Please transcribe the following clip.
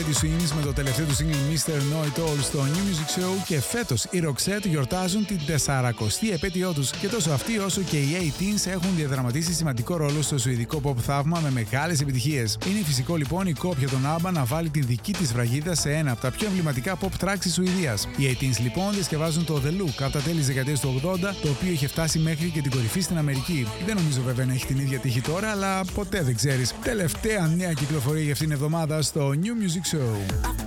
Teddy Swims με το τελευταίο του single Mr. Know It All στο New Music Show και φέτος οι Roxette γιορτάζουν την 40η επέτειό τους και τόσο αυτοί όσο και οι 18s έχουν διαδραματίσει σημαντικό ρόλο στο σουηδικό pop θαύμα με μεγάλες επιτυχίες. Είναι φυσικό λοιπόν η κόπια των ABBA να βάλει την δική της σφραγίδα σε ένα από τα πιο εμβληματικά pop tracks της Σουηδίας. Οι 18s λοιπόν διασκευάζουν το The Look από τα τέλη της δεκαετίας του 80, το οποίο είχε φτάσει μέχρι και την κορυφή στην Αμερική. Δεν νομίζω βέβαια να έχει την ίδια τύχη τώρα, αλλά ποτέ δεν ξέρεις. Τελευταία νέα κυκλοφορία για αυτήν την εβδομάδα στο New Music Show.